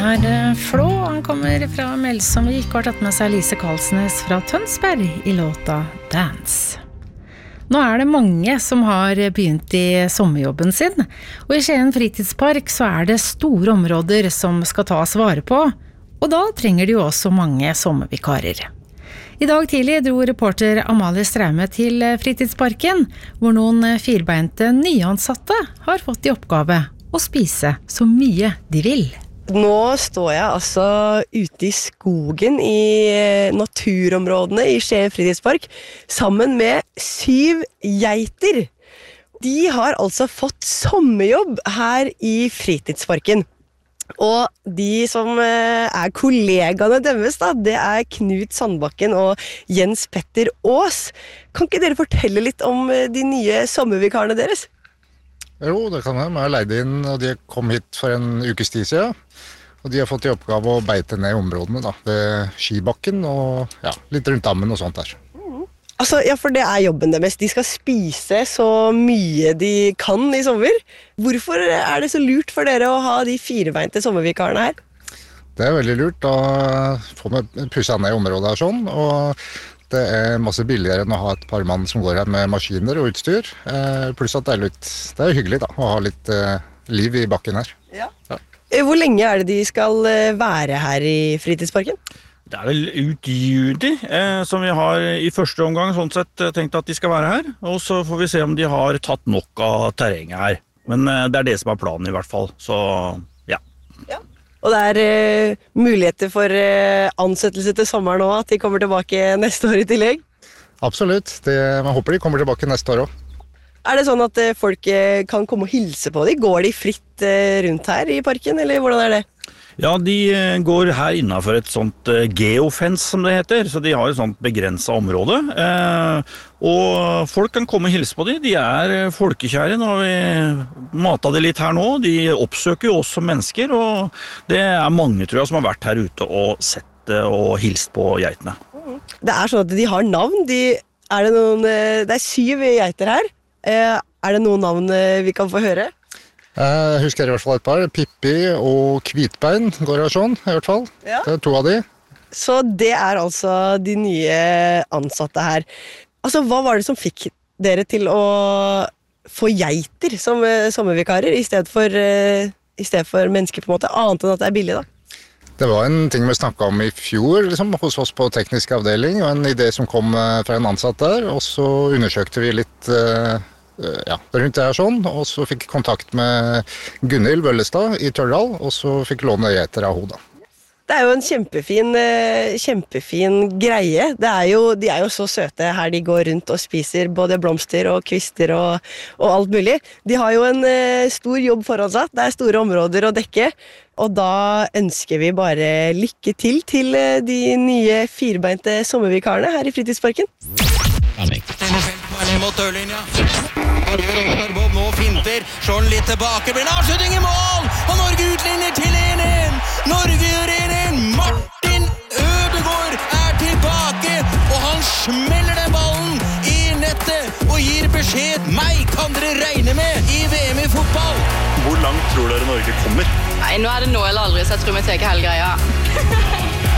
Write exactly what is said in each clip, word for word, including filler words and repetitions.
Her er Flå, han kommer fra Melsomvik og har tatt med seg Lise Karlsnes fra Tønsberg i låta Dance. Nå er det mange som har begynt i sommerjobben sin, og i Skien fritidspark så er det store områder som skal tas vare på, og da trenger de jo også mange sommervikarer. I dag tidlig dro reporter Amalie Straume til fritidsparken, hvor noen firbeinte nyansatte har fått i oppgave å spise så mye de vil. Nå står jeg altså ute i skogen i naturområdene i Skien fritidspark sammen med syv geiter. De har altså fått sommerjobb her i fritidsparken. Og de som er kollegaene deres da, det er Knut Sandbakken og Jens Petter Aas. Kan ikke dere fortelle litt om de nye sommervikarene deres? Jo, det kan jeg. Vi har leid inn, og de kom hit for en ukes tid siden. Og de har fått i oppgave å beite ned områdene da, ved skibakken og ja, litt rundt dammen og sånt der. Mm. Altså, ja, for det er jobben deres. De skal spise så mye de kan i sommer. Hvorfor er det så lurt for dere å ha de firebeinte sommervikarene her? Det er veldig lurt. Da får vi pusset ned området her sånn, og det er masse billigere enn å ha et par mann som går her med maskiner og utstyr. Eh, pluss at det er, litt, det er hyggelig da, å ha litt eh, liv i bakken her. Ja. Ja. Hvor lenge er det de skal være her i fritidsparken? Det er vel ut i juni, eh, som vi har i første omgang sånn sett tenkt at de skal være her. Og så får vi se om de har tatt nok av terrenget her. Men eh, det er det som er planen i hvert fall, så ja. Ja. Og det er uh, muligheter for uh, ansettelse til sommeren også, at de kommer tilbake neste år i tillegg? Absolutt, det, jeg håper de kommer tilbake neste år også. Er det sånn at uh, folk uh, kan komme og hilse på dem? Går de fritt uh, rundt her i parken, eller hvordan er det? Ja, de uh, går her innenfor et sånt uh, geofence som det heter, så de har et sånt begrenset område. Uh, og folk kan komme og hilse på dem, de er uh, folkekjære. Nå har vi matet det litt her nå, de oppsøker jo oss som mennesker, og det er mange tror jeg som har vært her ute og sett uh, og hilst på geitene. Det er sånn at de har navn, de, er det, noen, uh, det er syv geiter her. Uh, er det noen navn uh, vi kan få høre? Jeg husker i hvert fall et par. Pippi og Kvitbein går her sånn, i hvert fall. Ja. Det er to av de. Så det er altså de nye ansatte her. Altså, hva var det som fikk dere til å få geiter som uh, sommervikarer, i stedet for, uh, i stedet for mennesker på en måte, annet enn at det er billig da? Det var en ting vi snakket om i fjor liksom, hos oss på teknisk avdeling, og en idé som kom uh, fra en ansatt der, og så undersøkte vi litt uh, ja, rundt det her sånn, og så fikk kontakt med Gunhild Vøllestad i Tørrdal, og så fikk låne geiter av hodet. Det er jo en kjempefin, kjempefin greie. Det er jo, de er jo så søte her de går rundt og spiser både blomster og kvister og, og alt mulig. De har jo en stor jobb foran seg, det er store områder å dekke, og da ønsker vi bare lykke til til de nye firbeinte sommervikarene her i fritidsparken. Mot dørlinja. Bob nå finter, slår den litt tilbake, blir en avslutning i mål, og Norge utligner til en en. Norge gjør en en. Martin Ødegaard er tilbake, og han smeller den ballen i nettet og gir beskjed. Meg kan dere regne med i V M i fotball. Hvor langt tror dere Norge kommer? Nei, nå er det nå eller aldri, så jeg tror vi tar hele greia.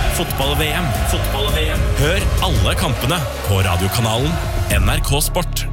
Fotball-V M. Fotball-V M. Hør alle kampene på radiokanalen N R K Sport.